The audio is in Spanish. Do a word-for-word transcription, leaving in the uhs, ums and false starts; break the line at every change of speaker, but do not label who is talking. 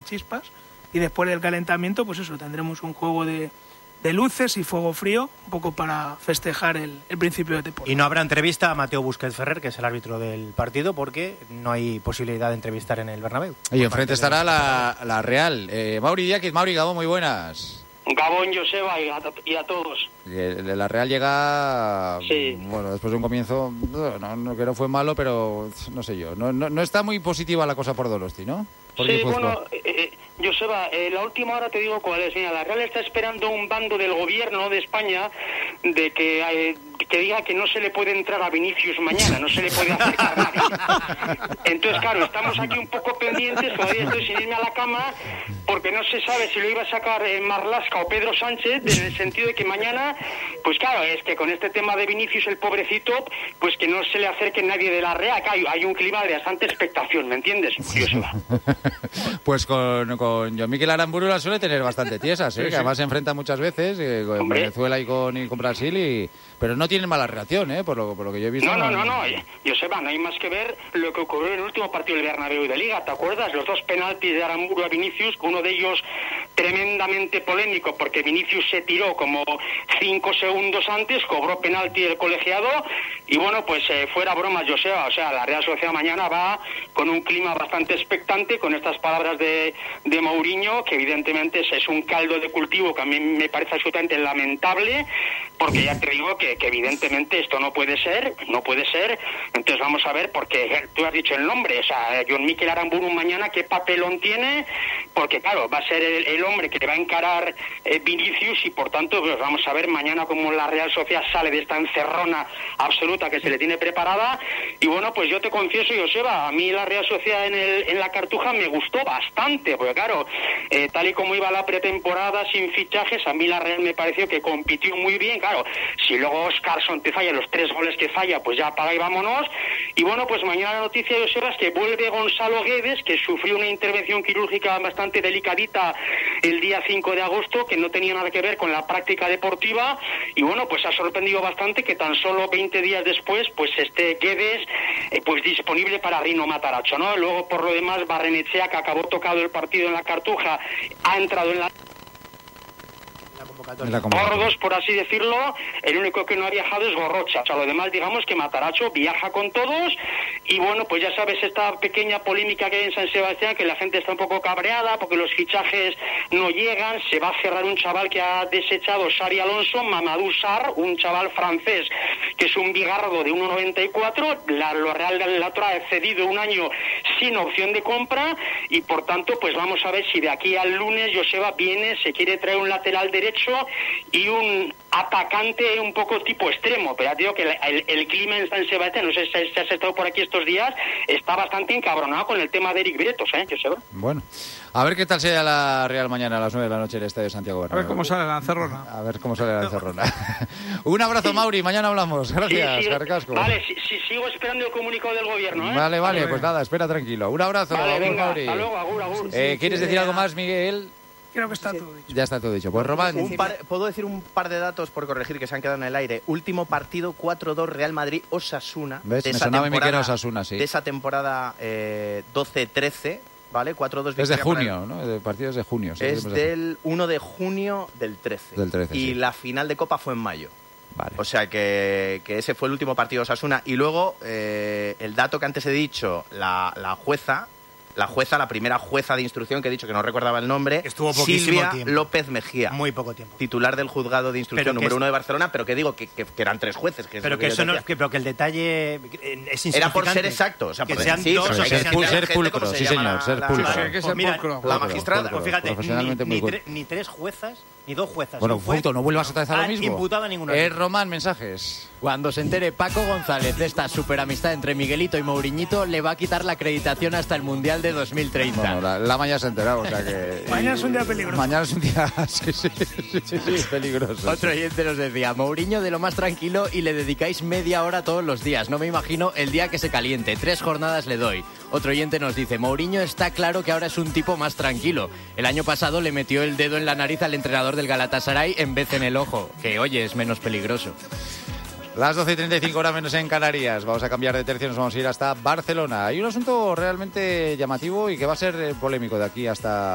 chispas, y después del calentamiento, pues eso, tendremos un juego de, de luces y fuego frío, un poco para festejar el, el principio de temporada.
Y no habrá entrevista a Mateo Busquets Ferrer, que es el árbitro del partido, porque no hay posibilidad de entrevistar en el Bernabéu.
Y enfrente estará la, la Real. Eh, Mauri Díaz, Mauri Gabón, muy buenas.
Gabón, Joseba y a, y a todos.
La Real llega,
sí.
bueno, después de un comienzo no, no, que no fue malo, pero no sé yo, no, no, no está muy positiva la cosa por Donosti, ¿no? Por
sí, bueno, eh, eh, Joseba, eh, la última hora te digo cuál es. Mira, la Real está esperando un bando del gobierno de España de que eh, que diga que no se le puede entrar a Vinicius mañana, no se le puede acercar a nadie. Entonces, claro, estamos aquí un poco pendientes, todavía estoy sin irme a la cama, porque no se sabe si lo iba a sacar eh, Marlaska o Pedro Sánchez, en el sentido de que mañana, pues claro, es que con este tema de Vinicius, el pobrecito, pues que no se le acerque nadie de la Real, que hay, hay un clima de bastante expectación, ¿me entiendes? Joseba.
Pues con, con John Miquel Aramburu la suele tener bastante tiesas, ¿eh? Sí, que además sí. Se enfrenta muchas veces eh, con Hombre. Venezuela y con, y con Brasil, y pero no tienen mala relación, ¿eh? Por lo, por lo que yo he visto.
No, no, no, no, Joseba, no hay más que ver lo que ocurrió en el último partido del Bernabéu y de Liga, ¿te acuerdas? Los dos penaltis de Aramburu a Vinicius, uno de ellos tremendamente polémico, porque Vinicius se tiró como cinco segundos antes, cobró penalti el colegiado, y bueno, pues eh, fuera bromas, Joseba, o sea, la Real Sociedad mañana va con un clima bastante expectante, con estas palabras de, de Mourinho, que evidentemente es, es un caldo de cultivo que a mí me parece absolutamente lamentable, porque ya te digo que, que evidentemente esto no puede ser, no puede ser. Entonces vamos a ver, porque tú has dicho el nombre, o sea, John Miquel Aramburu mañana qué papelón tiene, porque claro, va a ser el, el hombre que le va a encarar eh, Vinicius, y por tanto pues vamos a ver mañana cómo la Real Sociedad sale de esta encerrona absoluta que se le tiene preparada. Y bueno, pues yo te confieso, Joseba, a mí la Real Sociedad en, el, en la Cartuja me gustó bastante, porque claro, eh, tal y como iba la pretemporada sin fichajes, a mí la Real me pareció que compitió muy bien. Claro, si luego Oscarson te falla los tres goles que falla, pues ya apaga y vámonos. Y bueno, pues mañana la noticia, Joseba, es que vuelve Gonzalo Guedes, que sufrió una intervención quirúrgica bastante delicadita el día cinco de agosto, que no tenía nada que ver con la práctica deportiva, y bueno, pues ha sorprendido bastante que tan solo veinte días después pues esté Guedes eh, pues disponible para Rino Matarazzo, ¿no? Luego, por lo demás, Barrenechea, que acabó tocado el partido en la Cartuja, ha entrado en la Gordos, por así decirlo. El único que no ha viajado es Gorrocha, o sea, lo demás, digamos que Matarazzo viaja con todos. Y bueno, pues ya sabes, esta pequeña polémica que hay en San Sebastián, que la gente está un poco cabreada porque los fichajes no llegan. Se va a cerrar un chaval que ha desechado Xabi Alonso, Mamadou Sarr, un chaval francés que es un bigardo de uno noventa y cuatro. La, lo Real de la Troa ha cedido un año sin opción de compra, y por tanto pues vamos a ver si de aquí al lunes Joseba viene, se quiere traer un lateral derecho y un atacante un poco tipo extremo. Pero ya digo que el, el, el clima en San Sebastián, no sé si, si has estado por aquí estos días, está bastante encabronado con el tema de Eric Bretos, ¿eh? Joseba.
Bueno, a ver qué tal sea la Real mañana a las nueve de la noche en el Estadio Santiago Bernabéu.
A ver cómo sale la encerrona.
A ver cómo sale la encerrona. Un abrazo, sí. Mauri, mañana hablamos. Gracias,
sí, sí.
Carcasco.
Vale, si, si sigo esperando el comunicado del gobierno, ¿eh?
Vale, vale, pues nada, espera tranquilo. Un abrazo,
vale,
agur,
venga,
Mauri.
hasta luego, agur, agur.
Eh, ¿Quieres decir algo más, Miguel?
Creo que está todo dicho.
Ya está todo dicho. Pues Román.
Un par, ¿Puedo decir un par de datos por corregir que se han quedado en el aire? Último partido, cuatro dos Real Madrid-Osasuna.
¿Ves? Me sonaba a mí que era Osasuna, sí.
De esa temporada eh, doce trece, ¿vale? cuatro dos.
Es de junio, el... ¿no? El partido es de junio. Sí,
es del uno de junio del trece.
Del trece,
Y
sí.
la final de Copa fue en mayo.
Vale.
O sea que, que ese fue el último partido de Osasuna. Y luego, eh, el dato que antes he dicho, la, la jueza... La jueza, la primera jueza de instrucción, que he dicho que no recordaba el nombre,
estuvo poquísimo
Silvia
tiempo.
López Mejía.
Muy poco tiempo.
Titular del juzgado de instrucción número
es...
uno de Barcelona, pero que digo que, que, que eran tres jueces. Que
pero, que eso no, que, pero que el detalle es insignificante.
Era por ser exacto. O sea,
que
por
sean
sí,
dos,
o sea,
ser,
que
pul
ser pulcro, sí señor, ser pulcro.
Claro, que ser
mira,
pulcro.
La magistrada.
Pues fíjate,
profesionalmente
ni,
muy
ni, tre, ni tres juezas, ni dos juezas.
Bueno, punto, no vuelvas otra vez a lo mismo.
Imputado a ninguna.
Eh, Román, mensajes.
Cuando se entere Paco González de esta superamistad entre Miguelito y Mouriñito, le va a quitar la acreditación hasta el Mundial de dos mil treinta.
Bueno, la, la mañana se ha enterado, o sea que...
Mañana es un día peligroso.
Mañana es un día, sí, sí, sí, sí, sí, peligroso.
Otro
sí.
oyente nos decía, Mourinho de lo más tranquilo y le dedicáis media hora todos los días. No me imagino el día que se caliente. Tres jornadas le doy. Otro oyente nos dice, Mourinho está claro que ahora es un tipo más tranquilo. El año pasado le metió el dedo en la nariz al entrenador del Galatasaray en vez en el ojo, que oye, es menos peligroso.
Las doce y treinta y cinco horas menos en Canarias. Vamos a cambiar de tercio, nos vamos a ir hasta Barcelona. Hay un asunto realmente llamativo y que va a ser polémico de aquí hasta...